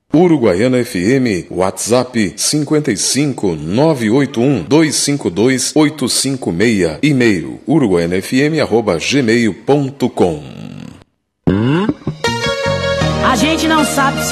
Uruguaiana FM, WhatsApp 55 981 252 856, e-mail uruguaianafm@gmail.com. A gente não sabe